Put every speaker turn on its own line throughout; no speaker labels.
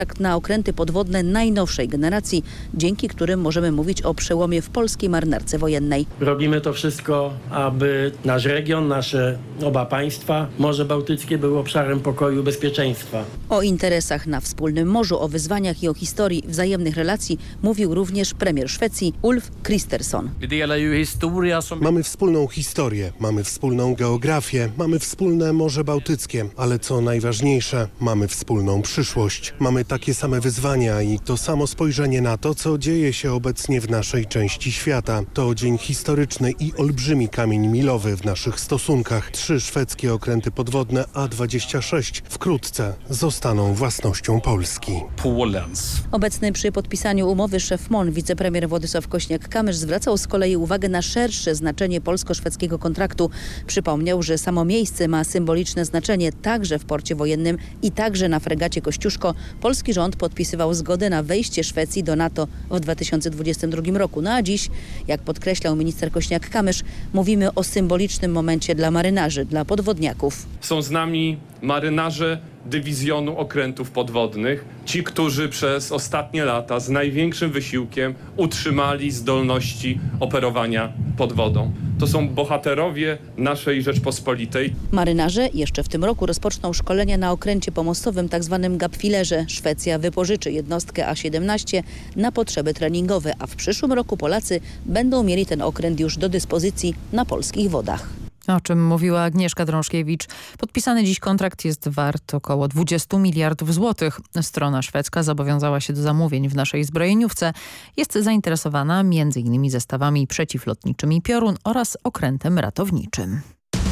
na okręty podwodne najnowszej generacji, dzięki którym możemy mówić o przełomie w polskiej marynarce wojennej.
Robimy to wszystko, aby nasz region, nasze oba państwa, Morze Bałtyckie było obszarem pokoju i bezpieczeństwa.
O interesach na wspólnym morzu, o wyzwaniach i o historii wzajemnych relacji mówił również premier Szwecji Ulf Kristersson.
Mamy wspólną historię, mamy wspólną geografię, mamy wspólne Morze Bałtyckie, ale co najważniejsze, mamy wspólną przyszłość. Mamy takie same wyzwania i to samo spojrzenie na to, co dzieje się obecnie w naszej części świata. To dzień historyczny i olbrzymi kamień milowy w naszych stosunkach. 3 szwedzkie okręty podwodne A26 wkrótce zostaną własnością Polski.
Obecny przy podpisaniu umowy szef MON, wicepremier Władysław Kośniak-Kamysz zwracał z kolei uwagę na szersze znaczenie polsko-szwedzkiego kontraktu. Przypomniał, że samo miejsce ma symboliczne znaczenie także w porcie wojennym i także na fregacie Kościuszko. Polski rząd podpisywał zgodę na wejście Szwecji do NATO w 2022 roku. No a dziś, jak podkreślał minister Kośniak-Kamysz, mówimy o symbolicznym momencie dla marynarzy, dla podwodniaków.
Są z nami marynarze dywizjonu okrętów podwodnych, ci, którzy przez ostatnie lata z największym wysiłkiem utrzymali zdolności operowania pod wodą. To są bohaterowie naszej Rzeczpospolitej.
Marynarze jeszcze w tym roku rozpoczną szkolenia na okręcie pomostowym tzw. Gapfilerze. Szwecja wypożyczy jednostkę A-17 na potrzeby treningowe, a w przyszłym roku Polacy będą mieli ten okręt już do dyspozycji na polskich wodach.
O czym mówiła Agnieszka Drążkiewicz. Podpisany dziś kontrakt jest wart około 20 miliardów złotych. Strona szwedzka zobowiązała się do zamówień w naszej zbrojeniówce. Jest zainteresowana m.in. zestawami przeciwlotniczymi Piorun oraz okrętem ratowniczym.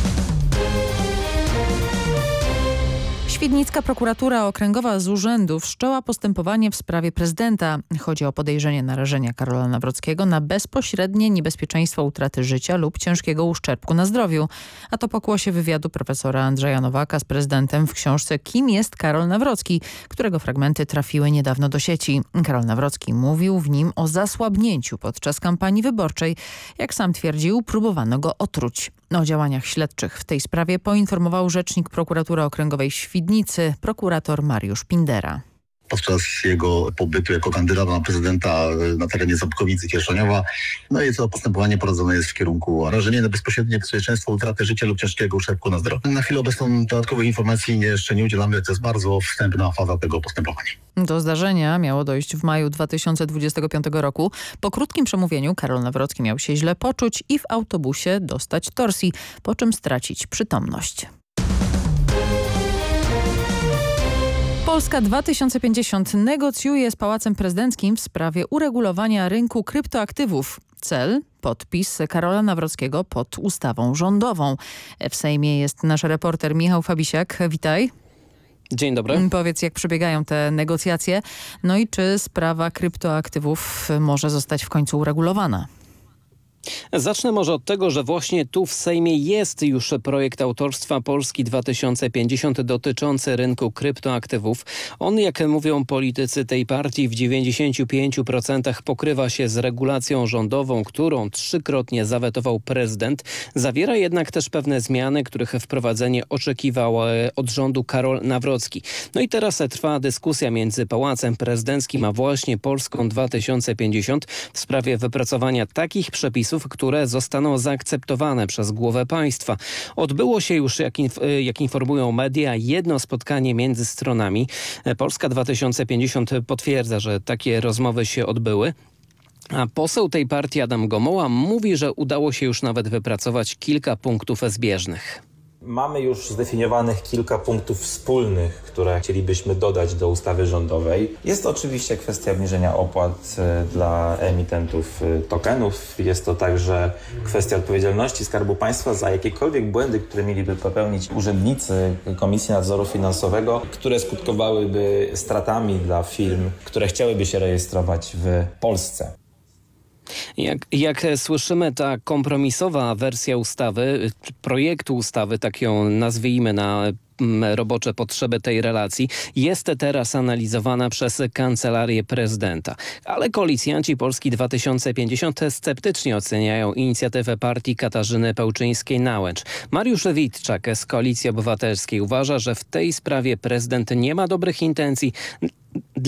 Świdnicka prokuratura okręgowa z urzędu wszczęła postępowanie w sprawie prezydenta. Chodzi o podejrzenie narażenia Karola Nawrockiego na bezpośrednie niebezpieczeństwo utraty życia lub ciężkiego uszczerbku na zdrowiu. A to pokłosie wywiadu profesora Andrzeja Nowaka z prezydentem w książce Kim jest Karol Nawrocki, którego fragmenty trafiły niedawno do sieci. Karol Nawrocki mówił w nim o zasłabnięciu podczas kampanii wyborczej. Jak sam twierdził, próbowano go otruć. O działaniach śledczych w tej sprawie poinformował rzecznik prokuratury okręgowej w Świdnicy, prokurator Mariusz Pindera.
Podczas jego pobytu jako kandydata na prezydenta na terenie Ząbkowicy Kieszoniowa. No i to postępowanie prowadzone jest w kierunku narażenia na bezpośrednie bezpieczeństwo utraty życia lub ciężkiego uszczerbku na zdrowiu. Na chwilę obecną dodatkowych informacji jeszcze nie udzielamy, to jest bardzo wstępna faza tego postępowania.
Do zdarzenia miało dojść w maju 2025 roku. Po krótkim przemówieniu Karol Nawrocki miał się źle poczuć i w autobusie dostać torsji, po czym stracić przytomność. Polska 2050 negocjuje z Pałacem Prezydenckim w sprawie uregulowania rynku kryptoaktywów. Cel? Podpis Karola Nawrockiego pod ustawą rządową. W Sejmie jest nasz reporter Michał Fabisiak. Witaj.
Dzień dobry.
Powiedz, jak przebiegają te negocjacje, no i czy sprawa kryptoaktywów może zostać w końcu uregulowana?
Zacznę może od tego, że właśnie tu w Sejmie jest już projekt autorstwa Polski 2050 dotyczący rynku kryptoaktywów. On, jak mówią politycy tej partii, w 95% pokrywa się z regulacją rządową, którą 3-krotnie zawetował prezydent. Zawiera jednak też pewne zmiany, których wprowadzenie oczekiwał od rządu Karol Nawrocki. No i teraz trwa dyskusja między Pałacem Prezydenckim a właśnie Polską 2050 w sprawie wypracowania takich przepisów, które zostaną zaakceptowane przez głowę państwa. Odbyło się już, jak informują media, jedno spotkanie między stronami. Polska 2050 potwierdza, że takie rozmowy się odbyły. A poseł tej partii Adam Gomoła mówi, że udało się już nawet wypracować kilka punktów zbieżnych.
Mamy już zdefiniowanych kilka punktów wspólnych, które chcielibyśmy dodać do ustawy rządowej. Jest to oczywiście kwestia obniżenia opłat dla emitentów tokenów. Jest to także kwestia odpowiedzialności Skarbu Państwa za jakiekolwiek błędy, które mieliby popełnić urzędnicy Komisji Nadzoru Finansowego, które skutkowałyby stratami dla firm, które chciałyby się rejestrować w Polsce.
Jak słyszymy, ta kompromisowa wersja ustawy, projektu ustawy, tak ją nazwijmy na robocze potrzeby tej relacji, jest teraz analizowana przez Kancelarię Prezydenta. Ale koalicjanci Polski 2050 sceptycznie oceniają inicjatywę partii Katarzyny Pełczyńskiej-Nałęcz. Mariusz Witczak z Koalicji Obywatelskiej uważa, że w tej sprawie prezydent nie ma dobrych intencji.